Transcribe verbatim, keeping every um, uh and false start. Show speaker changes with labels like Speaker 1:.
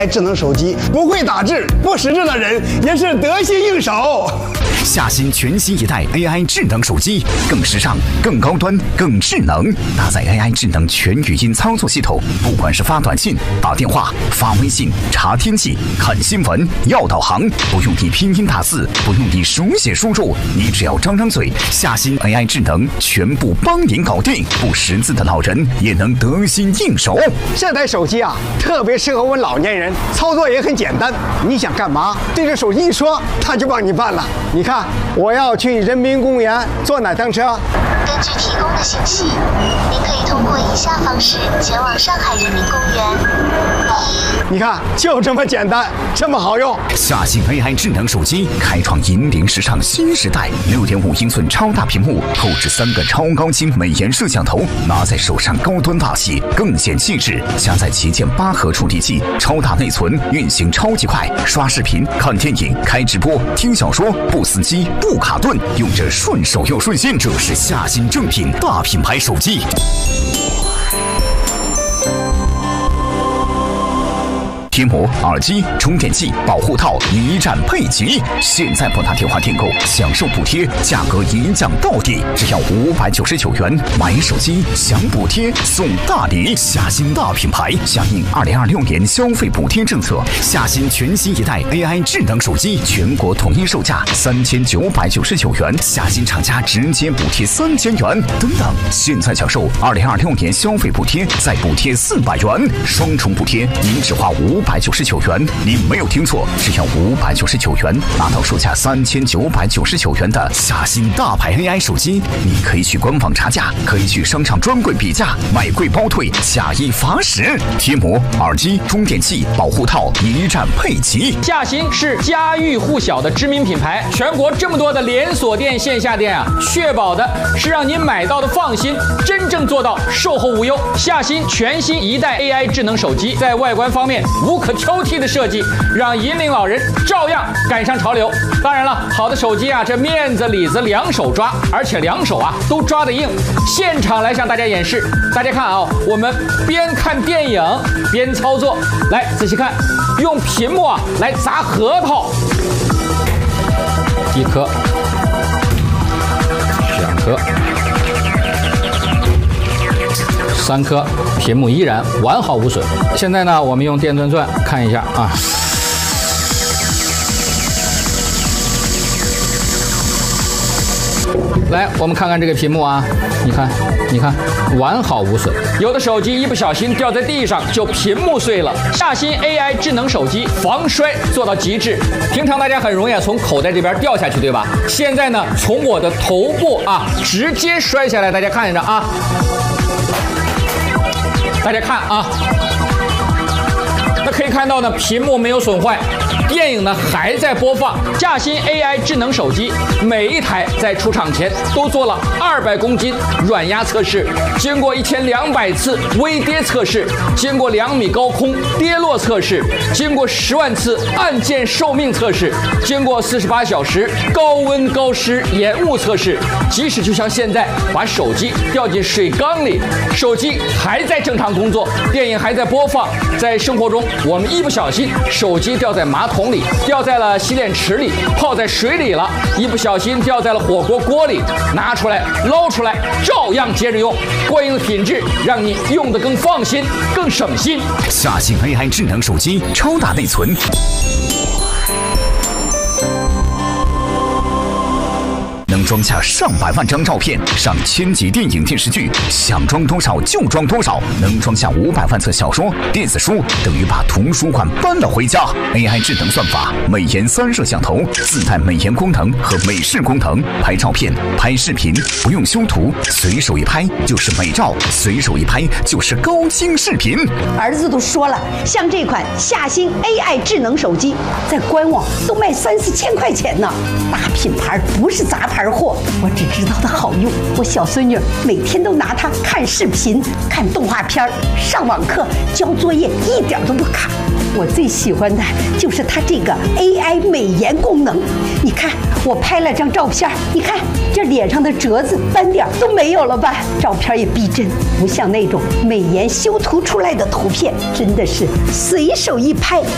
Speaker 1: 智能手机，不会打字、不识字的人也是得心应手。
Speaker 2: 夏新全新一代 A I 智能手机，更时尚、更高端、更智能，搭载 A I 智能全语音操作系统，不管是发短信、打电话、发微信、查天气、看新闻、要导航，不用你拼音打字，不用你手写输入，你只要张张嘴，夏新 A I 智能全部帮您搞定，不识字的老人也能得心应手。
Speaker 1: 这台手机啊，特别适合我们老年人，操作也很简单。你想干嘛，对着手机一说，它就帮你办了。你看，我要去人民公园坐哪趟车？
Speaker 3: 根据提供的信息，您可以通过以下方式前往上海人民公园。
Speaker 1: 你看，就这么简单，这么好用。
Speaker 2: 夏新 A I 智能手机开创引领时尚新时代，六点五英寸超大屏幕，后置三个超高清美颜摄像头，拿在手上高端大气，更显气质。加载旗舰八核处理器，超大内存，运行超级快，刷视频、看电影、开直播、听小说，不死机、不卡顿，用着顺手又顺心。这是夏新正品大品牌手机。贴膜、耳机、充电器、保护套一站配齐，现在拨打电话订购，享受补贴，价格一降到底，只要五百九十九元。买手机享补贴送大礼，夏新大品牌响应二零二六年消费补贴政策，夏新全新一代 A I 智能手机全国统一售价三千九百九十九元，夏新厂家直接补贴三千元。等等，现在享受二零二六年消费补贴，再补贴四百元，双重补贴，您只花五百九十九元，您没有听错，只要五百九十九元，拿到售价三千九百九十九元的夏新大牌 A I 手机。你可以去官网查价，可以去商场专柜比价，买贵包退，假一罚十。贴膜、耳机、充电器、保护套一站配齐。
Speaker 4: 夏新是家喻户晓的知名品牌，全国这么多的连锁店、线下店啊，确保的是让您买到的放心，真正做到售后无忧。夏新全新一代 A I 智能手机，在外观方面无可挑剔的设计，让引领老人照样赶上潮流。当然了，好的手机啊，这面子里子两手抓，而且两手啊都抓得硬。现场来向大家演示，大家看啊，我们边看电影边操作，来仔细看，用屏幕啊来砸核桃，一颗，两颗。三颗，屏幕依然完好无损。现在呢，我们用电钻钻看一下啊。来，我们看看这个屏幕啊，你看，你看，完好无损。有的手机一不小心掉在地上，就屏幕碎了。夏新 A I 智能手机防摔做到极致。平常大家很容易啊从口袋这边掉下去，对吧？现在呢，从我的头部啊直接摔下来，大家看着啊。大家看啊，那可以看到呢，屏幕没有损坏，电影呢还在播放。夏新 A I 智能手机每一台在出厂前都做了二百公斤软压测试，经过一千两百次微跌测试，经过两米高空跌落测试，经过十万次按键寿命测试，经过四十八小时高温高湿延误测试。即使就像现在把手机掉进水缸里，手机还在正常工作，电影还在播放。在生活中，我们一不小心手机掉在马桶里，掉在了洗脸池里，泡在水里了，一不小心掉在了火锅锅里，拿出来捞出来，照样接着用。过硬的品质让你用得更放心，更省心。
Speaker 2: 夏新 A I 智能手机，超大内存。能装下上百万张照片，上千集电影电视剧，想装多少就装多少，能装下五百万册小说、电子书，等于把图书馆搬了回家。A I 智能算法，美颜三摄像头，自带美颜功能和美视功能，拍照片、拍视频不用修图，随手一拍就是美照，随手一拍就是高清视频。
Speaker 5: 儿子都说了，像这款夏新 A I 智能手机，在官网都卖三四千块钱呢，大品牌不是杂牌货，我只知道它好用。我小孙女每天都拿它看视频、看动画片、上网课、交作业，一点都不卡。我最喜欢的就是它这个 A I 美颜功能。你看，我拍了张照片，你看这脸上的褶子、斑点都没有了吧？照片也逼真，不像那种美颜修图出来的图片，真的是随手一拍